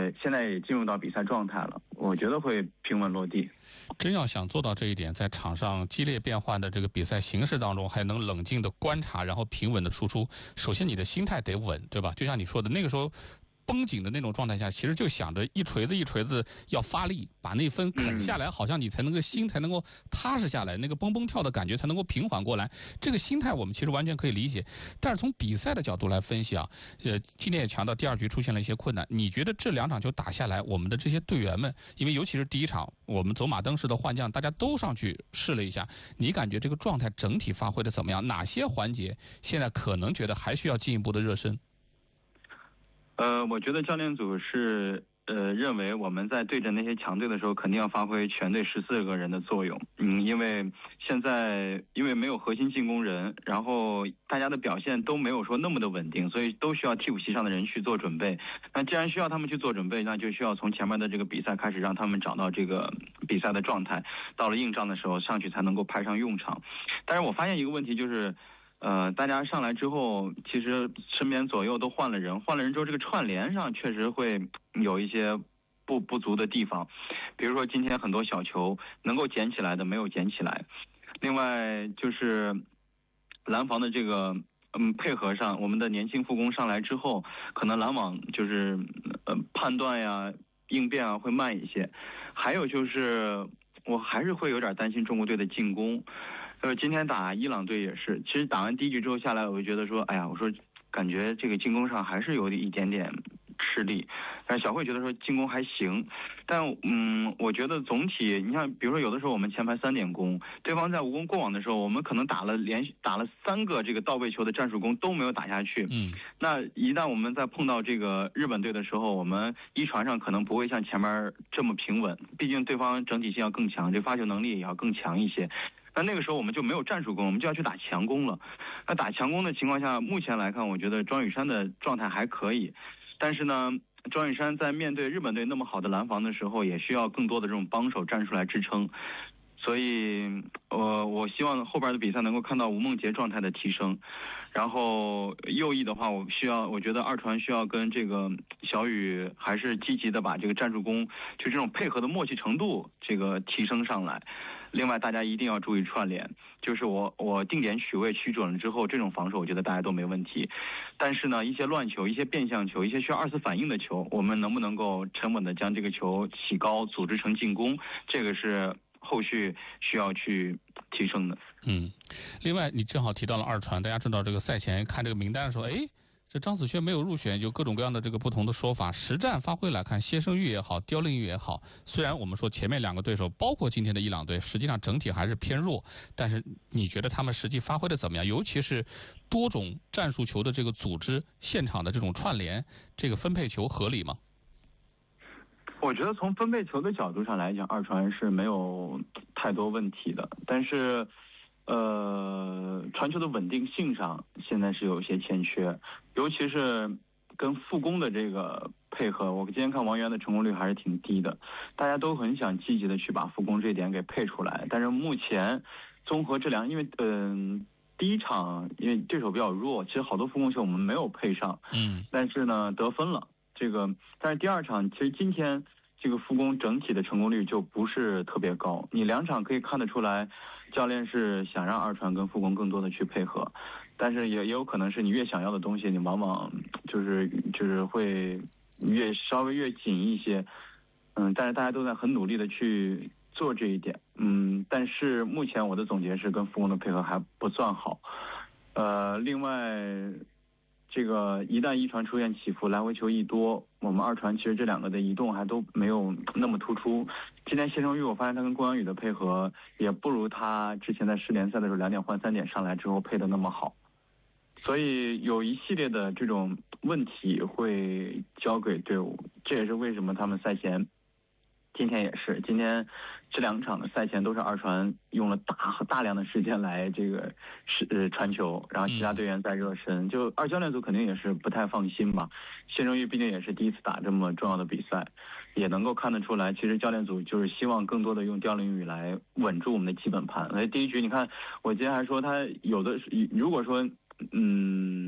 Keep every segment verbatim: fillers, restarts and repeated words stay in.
呃，现在也进入到比赛状态了，我觉得会平稳落地。 真要想做到这一点，在场上激烈变换的这个比赛形势当中，还能冷静的观察，然后平稳的输出，首先你的心态得稳，对吧？就像你说的，那个时候绷紧的那种状态下，其实就想着一锤子一锤子要发力，把那分啃下来，好像你才能够心才能够踏实下来，那个蹦蹦跳的感觉才能够平缓过来。这个心态我们其实完全可以理解，但是从比赛的角度来分析啊，呃，今天也强调第二局出现了一些困难。你觉得这两场球打下来，我们的这些队员们，因为尤其是第一场我们走马灯式的换将，大家都上去试了一下，你感觉这个状态整体发挥的怎么样？哪些环节现在可能觉得还需要进一步的热身？ 呃，我觉得教练组是呃认为我们在对阵那些强队的时候，肯定要发挥全队十四个人的作用。嗯，因为现在因为没有核心进攻人，然后大家的表现都没有说那么的稳定，所以都需要替补席上的人去做准备。那既然需要他们去做准备，那就需要从前面的这个比赛开始，让他们找到这个比赛的状态，到了硬仗的时候上去才能够派上用场。但是我发现一个问题就是。呃，大家上来之后，其实身边左右都换了人，换了人之后，这个串联上确实会有一些不不足的地方。比如说今天很多小球能够捡起来的没有捡起来，另外就是拦防的这个嗯配合上，我们的年轻副攻上来之后，可能拦网就是呃判断呀、应变啊会慢一些。还有就是我还是会有点担心中国队的进攻。呃，今天打伊朗队也是，其实打完第一局之后下来，我就觉得说，哎呀，我说感觉这个进攻上还是有一点点吃力。但是小慧觉得说进攻还行，但嗯，我觉得总体，你看，比如说有的时候我们前排三点攻，对方在无攻过网的时候，我们可能打了连续打了三个这个倒背球的战术攻都没有打下去。 嗯， 那一旦我们在碰到这个日本队的时候，我们一传上可能不会像前面这么平稳，毕竟对方整体性要更强，这发球能力也要更强一些。那那个时候我们就没有战术攻，我们就要去打强攻了。那打强攻的情况下，目前来看，我觉得庄宇珊的状态还可以，但是呢，庄宇珊在面对日本队那么好的拦防的时候，也需要更多的这种帮手战术来支撑。所以，呃，我希望后边的比赛能够看到吴梦洁状态的提升。然后右翼的话，我需要，我觉得二传需要跟这个小雨还是积极的把这个战术攻，就这种配合的默契程度这个提升上来。另外，大家一定要注意串联，就是我我定点取位取准了之后，这种防守我觉得大家都没问题。但是呢，一些乱球、一些变向球、一些需要二次反应的球，我们能不能够沉稳的将这个球起高，组织成进攻，这个是后续需要去提升的。 嗯，另外你正好提到了二传，大家知道这个赛前看这个名单的时候，哎，这张子萱没有入选，有各种各样的这个不同的说法。实战发挥来看，谢胜玉也好，刁令玉也好，虽然我们说前面两个对手，包括今天的伊朗队，实际上整体还是偏弱，但是你觉得他们实际发挥的怎么样？尤其是多种战术球的这个组织，现场的这种串联，这个分配球合理吗？ 我觉得从分配球的角度上来讲，二传是没有太多问题的，但是呃，传球的稳定性上现在是有一些欠缺，尤其是跟副攻的这个配合。我今天看王源的成功率还是挺低的，大家都很想积极的去把副攻这一点给配出来，但是目前综合这两，因为嗯、呃、第一场因为对手比较弱，其实好多副攻球我们没有配上， 嗯， 但是呢得分了。这个，但是第二场其实今天这个副攻整体的成功率就不是特别高。你两场可以看得出来，教练是想让二传跟副攻更多的去配合，但是也也有可能是你越想要的东西，你往往就是就是会越稍微越紧一些。嗯，但是大家都在很努力的去做这一点。嗯，但是目前我的总结是跟副攻的配合还不算好。呃，另外。这个一旦一传出现起伏，来回球一多，我们二传其实这两个的移动还都没有那么突出。今天谢胜玉，我发现他跟郭阳宇的配合也不如他之前在世联赛的时候两点换三点上来之后配的那么好，所以有一系列的这种问题会交给队伍，这也是为什么他们赛前。今天也是，今天这两场的赛前都是二传用了大大量的时间来这个是呃传球，然后其他队员在热身，嗯、就二教练组肯定也是不太放心吧。谢胜玉毕竟也是第一次打这么重要的比赛，也能够看得出来，其实教练组就是希望更多的用刁令玉来稳住我们的基本盘。所以第一局你看，我今天还说他有的，如果说嗯。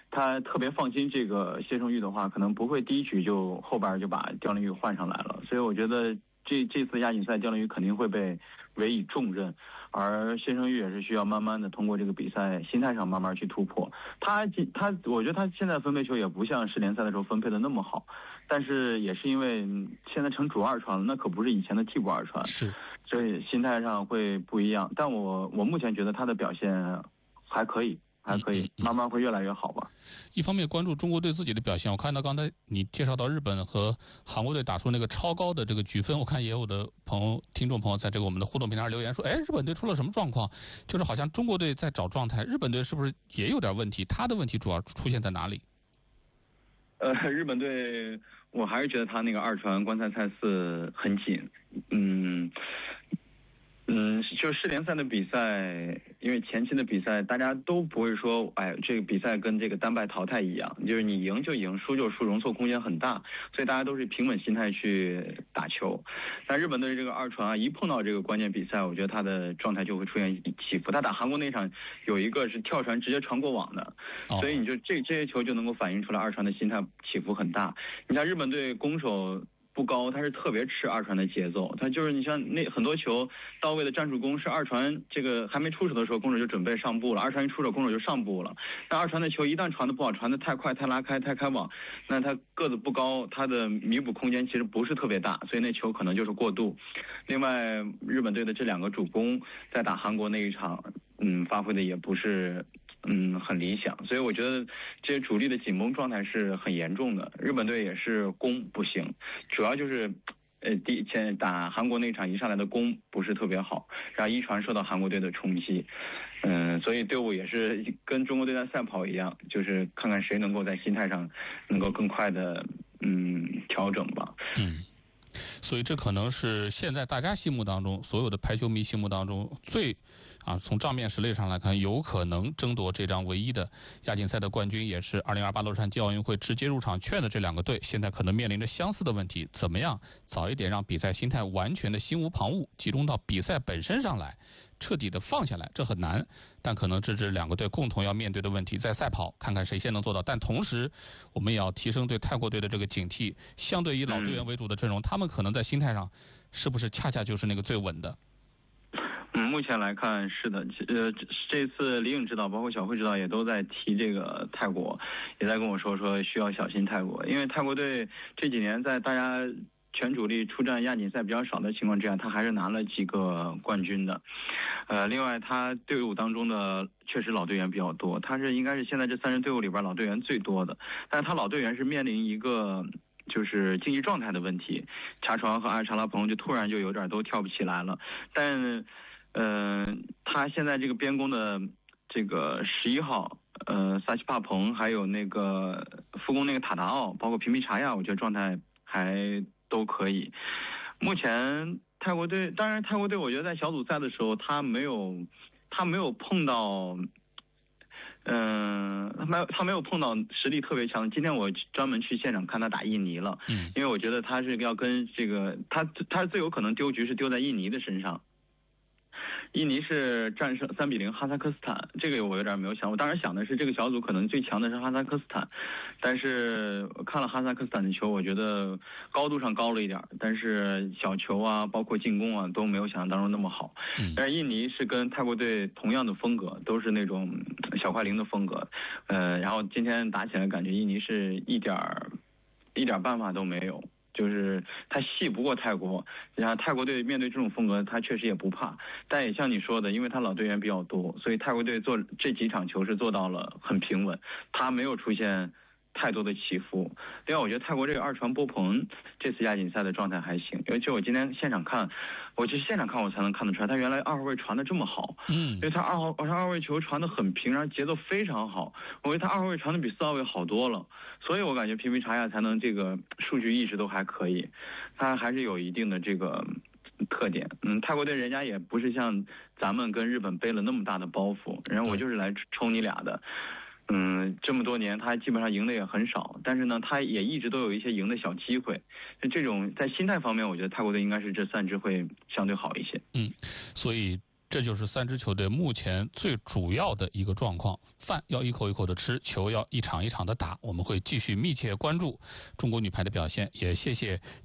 他特别放心这个谢胜玉的话，可能不会第一局就后边就把刁麟玉换上来了。所以我觉得这这次亚锦赛刁麟玉肯定会被委以重任，而谢胜玉也是需要慢慢的通过这个比赛心态上慢慢去突破。他他我觉得他现在分配球也不像世联赛的时候分配的那么好，但是也是因为现在成主二传了，那可不是以前的替补二传， 是， 所以心态上会不一样。但我我目前觉得他的表现还可以。还可以，慢慢会越来越好吧。 一方面关注中国队自己的表现，我看到刚才你介绍到日本和韩国队打出那个超高的这个局分，我看也有的朋友、听众朋友在这个我们的互动平台上留言说：“哎，日本队出了什么状况？就是好像中国队在找状态，日本队是不是也有点问题？他的问题主要出现在哪里？” 呃，日本队，我还是觉得他那个二传关塞蔡四很紧，嗯。嗯，就世联赛的比赛，因为前期的比赛大家都不会说，哎，这个比赛跟这个单败淘汰一样，就是你赢就赢，输就输，容错空间很大，所以大家都是平稳心态去打球。但日本队这个二传啊，一碰到这个关键比赛，我觉得他的状态就会出现起伏。他打韩国那场有一个是跳传直接传过网的，所以你就这这些球就能够反映出来二传的心态起伏很大。你像日本队攻守不高，他是特别吃二传的节奏，他就是你像那很多球到位的战术攻是二传这个还没出手的时候，攻手就准备上步了，二传一出手，攻手就上步了。但二传的球一旦传的不好，传的太快、太拉开、太开网，那他个子不高，他的弥补空间其实不是特别大，所以那球可能就是过度。另外，日本队的这两个主攻在打韩国那一场，嗯，发挥的也不是。嗯，很理想，所以我觉得这些主力的紧绷状态是很严重的。日本队也是攻不行，主要就是，呃，第前打韩国那场一上来的攻不是特别好，然后一传受到韩国队的冲击，嗯，所以队伍也是跟中国队在赛跑一样，就是看看谁能够在心态上能够更快的嗯调整吧。 嗯。所以这可能是现在大家心目当中，所有的排球迷心目当中最啊，从账面实力上来看，有可能争夺这张唯一的亚锦赛的冠军，也是二零二八洛杉矶奥运会直接入场券的这两个队，现在可能面临着相似的问题：怎么样早一点让比赛心态完全的心无旁骛，集中到比赛本身上来，彻底的放下来，这很难，但可能这是两个队共同要面对的问题。在赛跑，看看谁先能做到。但同时，我们也要提升对泰国队的这个警惕。相对以老队员为主的阵容，他们可能在心态上，是不是恰恰就是那个最稳的？ 嗯，目前来看是的。呃，这次李颖指导包括小慧指导也都在提这个泰国，也在跟我说说需要小心泰国，因为泰国队这几年在大家全主力出战亚锦赛比较少的情况之下，他还是拿了几个冠军的。呃，另外他队伍当中的确实老队员比较多，他是应该是现在这三支队伍里边老队员最多的，但是他老队员是面临一个就是竞技状态的问题，查床和阿查拉蓬就突然就有点都跳不起来了。但呃，他现在这个边攻的这个十一号，呃，萨奇帕蓬，还有那个副攻那个塔达奥，包括皮皮查亚，我觉得状态还都可以。目前泰国队，当然泰国队，我觉得在小组赛的时候，他没有，他没有碰到。嗯，他没有他没有碰到实力特别强。今天我专门去现场看他打印尼了，嗯，因为我觉得他是要跟这个他他最有可能丢局是丢在印尼的身上。印尼是战胜三比零哈萨克斯坦，这个我有点没有想。我当时想的是这个小组可能最强的是哈萨克斯坦，但是看了哈萨克斯坦的球，我觉得高度上高了一点，但是小球啊，包括进攻啊都没有想象当中那么好。但是印尼是跟泰国队同样的风格，都是那种小快灵的风格，呃，然后今天打起来感觉印尼是一点一点办法都没有。就是他戏不过泰国，然后泰国队面对这种风格，他确实也不怕。但也像你说的，因为他老队员比较多，所以泰国队做这几场球是做到了很平稳，他没有出现太多的起伏。另外，我觉得泰国这个二传波鹏这次亚锦赛的状态还行，因为就我今天现场看，我去现场看我才能看得出来，他原来二号位传的这么好。嗯，因为他二号他二号位球传的很平，然后节奏非常好。我觉得他二号位传的比四号位好多了，所以我感觉皮皮查亚才能这个数据一直都还可以，他还是有一定的这个特点。嗯，泰国队人家也不是像咱们跟日本背了那么大的包袱，然后我就是来冲你俩的。嗯，这么多年他基本上赢的也很少，但是呢，他也一直都有一些赢的小机会。这种在心态方面，我觉得泰国队应该是这三支会相对好一些。 嗯，所以这就是三支球队目前最主要的一个状况。饭要一口一口的吃，球要一场一场的打。我们会继续密切关注中国女排的表现，也谢谢